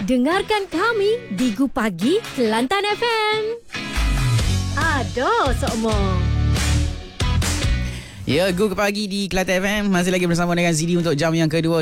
Dengarkan kami di Gu Pagi Kelantan FM. Ada sokmo. Ya, Gu Pagi di Kelantan FM. Masih lagi bersama dengan Zidi untuk jam yang kedua.